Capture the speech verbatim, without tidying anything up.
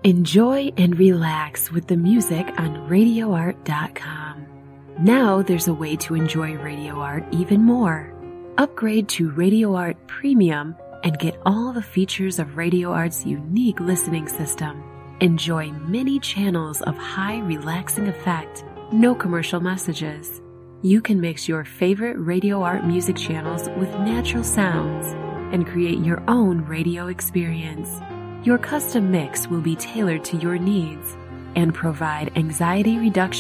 Enjoy and relax with the music on radio art dot com. Now there's a way to enjoy Radio Art even more. Upgrade to Radio Art Premium and get all the features of Radio Art's unique listening system. Enjoy many channels of high relaxing effect, no commercial messages. You can mix your favorite Radio Art music channels with natural sounds and create your own radio experience. Your custom mix will be tailored to your needs and provide anxiety reduction